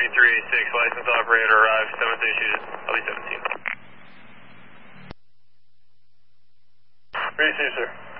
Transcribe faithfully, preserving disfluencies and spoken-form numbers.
thirty-three eighty-six, license operator arrived, seventh issued, L B seventeen. Receive, sir.